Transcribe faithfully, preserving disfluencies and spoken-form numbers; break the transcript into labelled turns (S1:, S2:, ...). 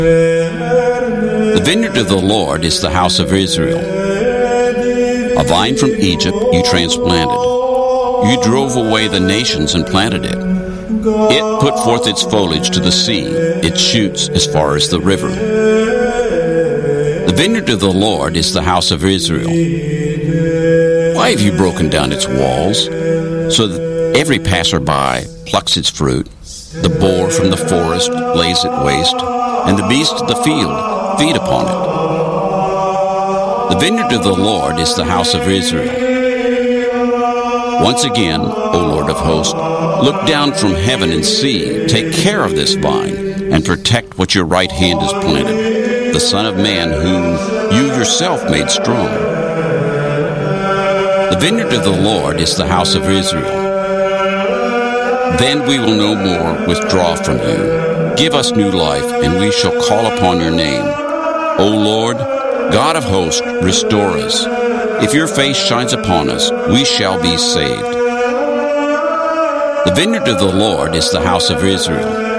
S1: The vineyard of the Lord is the house of Israel. A vine from Egypt you transplanted. You drove away the nations and planted it. It put forth its foliage to the sea, its shoots as far as the river. The vineyard of the Lord is the house of Israel. Why have you broken down its walls, so that every passerby plucks its fruit? The boar from the forest lays it waste, and the beasts of the field feed upon it. The vineyard of the Lord is the house of Israel. Once again, O Lord of hosts, look down from heaven and see. Take care of this vine, and protect what your right hand has planted, the Son of Man whom you yourself made strong. The vineyard of the Lord is the house of Israel. Then we will no more withdraw from you. Give us new life, and we shall call upon your name. O Lord, God of hosts, restore us. If your face shines upon us, we shall be saved. The vineyard of the Lord is the house of Israel.